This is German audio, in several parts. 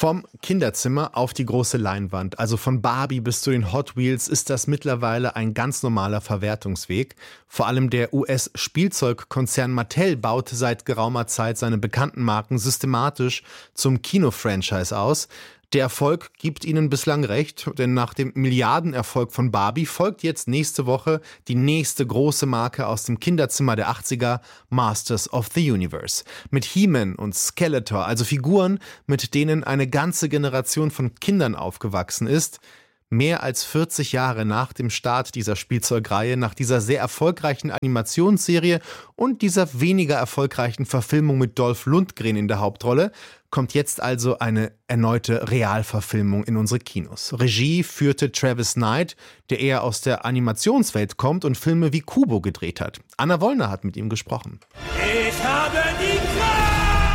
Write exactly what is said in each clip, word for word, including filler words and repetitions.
Vom Kinderzimmer auf die große Leinwand, also von Barbie bis zu den Hot Wheels, ist das mittlerweile ein ganz normaler Verwertungsweg. Vor allem der U S-Spielzeugkonzern Mattel baut seit geraumer Zeit seine bekannten Marken systematisch zum Kino-Franchise aus. Der Erfolg gibt ihnen bislang recht, denn nach dem Milliardenerfolg von Barbie folgt jetzt nächste Woche die nächste große Marke aus dem Kinderzimmer der achtziger, Masters of the Universe. Mit He-Man und Skeletor, also Figuren, mit denen eine ganze Generation von Kindern aufgewachsen ist. Mehr als vierzig Jahre nach dem Start dieser Spielzeugreihe, nach dieser sehr erfolgreichen Animationsserie und dieser weniger erfolgreichen Verfilmung mit Dolph Lundgren in der Hauptrolle, kommt jetzt also eine erneute Realverfilmung in unsere Kinos. Regie führte Travis Knight, der eher aus der Animationswelt kommt und Filme wie Kubo gedreht hat. Anna Wollner hat mit ihm gesprochen. Ich habe die Kraft!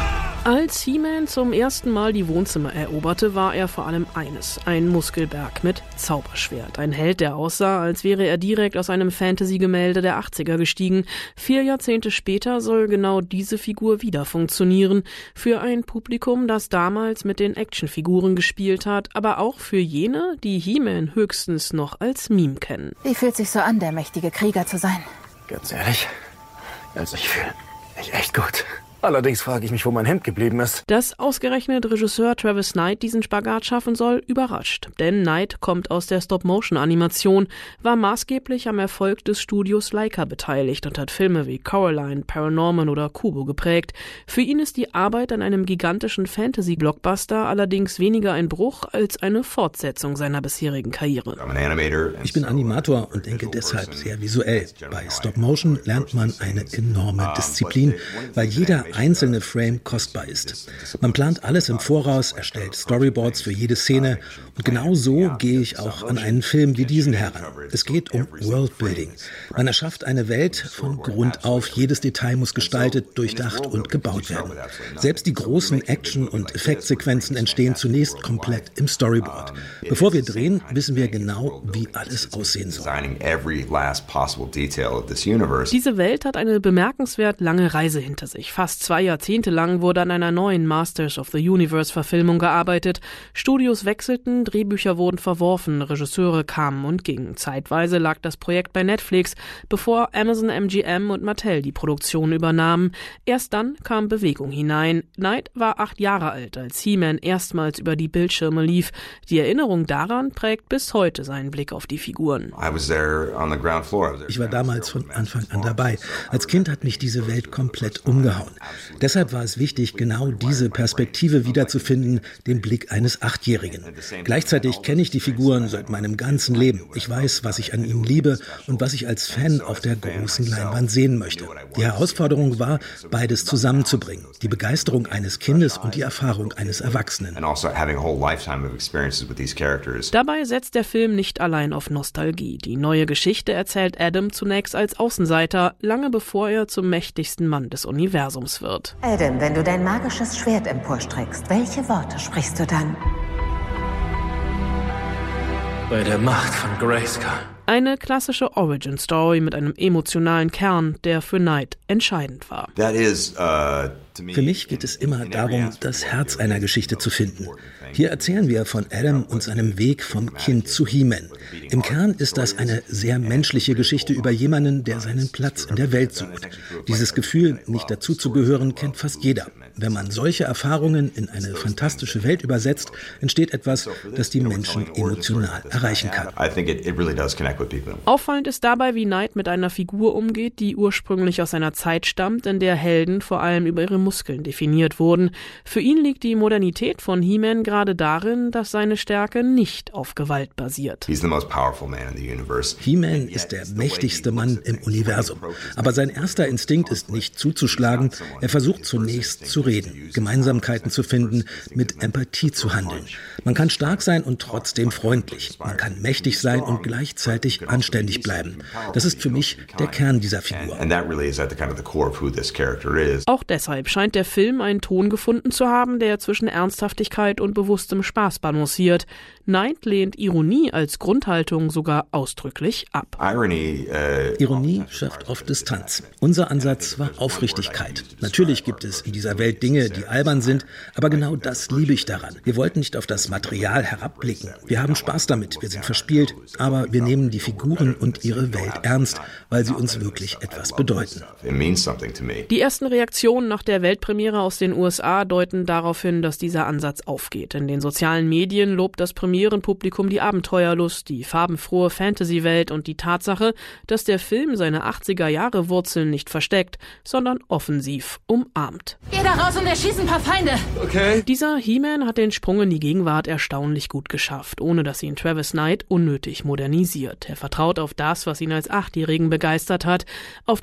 Als He-Man zum ersten Mal die Wohnzimmer eroberte, war er vor allem eines: ein Muskelberg mit Zauberschwert. Ein Held, der aussah, als wäre er direkt aus einem Fantasy-Gemälde der achtziger gestiegen. Vier Jahrzehnte später soll genau diese Figur wieder funktionieren. Für ein Publikum, das damals mit den Actionfiguren gespielt hat, aber auch für jene, die He-Man höchstens noch als Meme kennen. Wie fühlt sich so an, der mächtige Krieger zu sein? Ganz ehrlich, also ich fühle mich echt gut. Allerdings frage ich mich, wo mein Hemd geblieben ist. Dass ausgerechnet Regisseur Travis Knight diesen Spagat schaffen soll, überrascht. Denn Knight kommt aus der Stop-Motion-Animation, war maßgeblich am Erfolg des Studios Laika beteiligt und hat Filme wie Coraline, Paranorman oder Kubo geprägt. Für ihn ist die Arbeit an einem gigantischen Fantasy-Blockbuster allerdings weniger ein Bruch als eine Fortsetzung seiner bisherigen Karriere. Ich bin Animator und denke deshalb sehr visuell. Bei Stop-Motion lernt man eine enorme Disziplin, weil jeder einzelne Frame kostbar ist. Man plant alles im Voraus, erstellt Storyboards für jede Szene und genau so gehe ich auch an einen Film wie diesen heran. Es geht um Worldbuilding. Man erschafft eine Welt von Grund auf. Jedes Detail muss gestaltet, durchdacht und gebaut werden. Selbst die großen Action- und Effektsequenzen entstehen zunächst komplett im Storyboard. Bevor wir drehen, wissen wir genau, wie alles aussehen soll. Diese Welt hat eine bemerkenswert lange Reise hinter sich. Fast zwei Jahrzehnte lang wurde an einer neuen Masters of the Universe-Verfilmung gearbeitet. Studios wechselten, Drehbücher wurden verworfen, Regisseure kamen und gingen. Zeitweise lag das Projekt bei Netflix, bevor Amazon M G M und Mattel die Produktion übernahmen. Erst dann kam Bewegung hinein. Knight war acht Jahre alt, als He-Man erstmals über die Bildschirme lief. Die Erinnerung daran prägt bis heute seinen Blick auf die Figuren. Ich war damals von Anfang an dabei. Als Kind hat mich diese Welt komplett umgehauen. Deshalb war es wichtig, genau diese Perspektive wiederzufinden, den Blick eines Achtjährigen. Gleichzeitig kenne ich die Figuren seit meinem ganzen Leben. Ich weiß, was ich an ihnen liebe und was ich als Fan auf der großen Leinwand sehen möchte. Die Herausforderung war, beides zusammenzubringen. Die Begeisterung eines Kindes und die Erfahrung eines Erwachsenen. Dabei setzt der Film nicht allein auf Nostalgie. Die neue Geschichte erzählt Adam zunächst als Außenseiter, lange bevor er zum mächtigsten Mann des Universums wird. Adam, wenn du dein magisches Schwert emporstreckst, welche Worte sprichst du dann? Bei der Macht von Grayskull. Eine klassische Origin-Story mit einem emotionalen Kern, der für Knight entscheidend war. Für mich geht es immer darum, das Herz einer Geschichte zu finden. Hier erzählen wir von Adam und seinem Weg vom Kind zu He-Man. Im Kern ist das eine sehr menschliche Geschichte über jemanden, der seinen Platz in der Welt sucht. Dieses Gefühl, nicht dazuzugehören, kennt fast jeder. Wenn man solche Erfahrungen in eine fantastische Welt übersetzt, entsteht etwas, das die Menschen emotional erreichen kann. Auffallend ist dabei, wie Knight mit einer Figur umgeht, die ursprünglich aus einer Zeit stammt, in der Helden vor allem über ihre Muskeln definiert wurden. Für ihn liegt die Modernität von He-Man gerade darin, dass seine Stärke nicht auf Gewalt basiert. He-Man ist der mächtigste Mann im Universum. Aber sein erster Instinkt ist nicht zuzuschlagen. Er versucht zunächst zu reden, Gemeinsamkeiten zu finden, mit Empathie zu handeln. Man kann stark sein und trotzdem freundlich. Man kann mächtig sein und gleichzeitig anständig bleiben. Das ist für mich der Kern dieser Figur. Auch deshalb scheint der Film einen Ton gefunden zu haben, der zwischen Ernsthaftigkeit und bewusstem Spaß balanciert. Knight lehnt Ironie als Grundhaltung sogar ausdrücklich ab. Ironie schafft oft Distanz. Unser Ansatz war Aufrichtigkeit. Natürlich gibt es in dieser Welt Welt Dinge, die albern sind, aber genau das liebe ich daran. Wir wollten nicht auf das Material herabblicken. Wir haben Spaß damit, wir sind verspielt, aber wir nehmen die Figuren und ihre Welt ernst, weil sie uns wirklich etwas bedeuten. Die ersten Reaktionen nach der Weltpremiere aus den U S A deuten darauf hin, dass dieser Ansatz aufgeht. In den sozialen Medien lobt das Premierenpublikum die Abenteuerlust, die farbenfrohe Fantasy-Welt und die Tatsache, dass der Film seine achtziger-Jahre-Wurzeln nicht versteckt, sondern offensiv umarmt. Geh da raus und erschieß ein paar Feinde! Okay. Dieser He-Man hat den Sprung in die Gegenwart erstaunlich gut geschafft, ohne dass ihn Travis Knight unnötig modernisiert. Er vertraut auf das, was ihn als Achtjährigen begeistert hat, auf